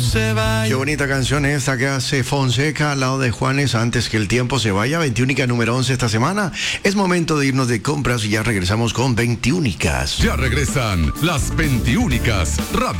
se vaya. Qué bonita canción esta que hace Fonseca al lado de Juanes antes que el tiempo se vaya. 21 número 11 esta semana. Es momento de irnos de compras y ya regresamos con 21. Ya regresan las 21 Radio.